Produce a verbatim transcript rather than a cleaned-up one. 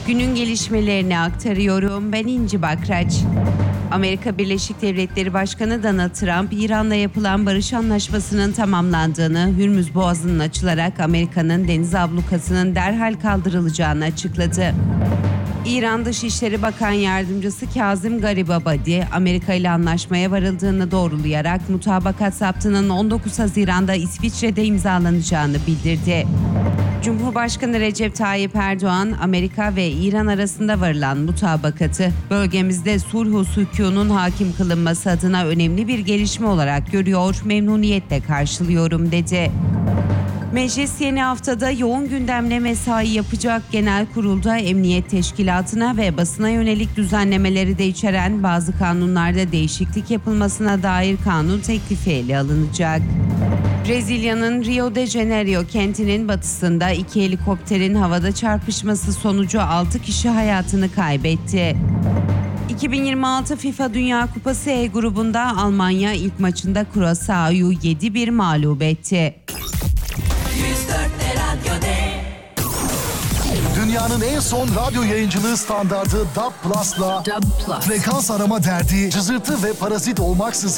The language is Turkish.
Günün gelişmelerini aktarıyorum. Ben İnci Bakraç. Amerika Birleşik Devletleri Başkanı Donald Trump, İran'la yapılan barış anlaşmasının tamamlandığını, Hürmüz Boğazı'nın açılarak Amerika'nın deniz ablukasının derhal kaldırılacağını açıkladı. İran Dışişleri Bakan Yardımcısı Kazım Garibabadi, Amerika ile anlaşmaya varıldığını doğrulayarak mutabakat zaptının on dokuz Haziran'da İsviçre'de imzalanacağını bildirdi. Cumhurbaşkanı Recep Tayyip Erdoğan, Amerika ve İran arasında varılan mutabakatı bölgemizde sulh sükunun hakim kılınması adına önemli bir gelişme olarak görüyor, memnuniyetle karşılıyorum dedi. Meclis yeni haftada yoğun gündemle mesai yapacak. Genel kurulda emniyet teşkilatına ve basına yönelik düzenlemeleri de içeren bazı kanunlarda değişiklik yapılmasına dair kanun teklifi ele alınacak. Brezilya'nın Rio de Janeiro kentinin batısında iki helikopterin havada çarpışması sonucu altı kişi hayatını kaybetti. iki bin yirmi altı FIFA Dünya Kupası E grubunda Almanya ilk maçında Kurasao'yu yedi bir mağlup etti. Dünyanın en son radyo yayıncılığı standardı D A B Plus'la D A B Plus. frekans arama derdi, cızırtı ve parazit olmaksızın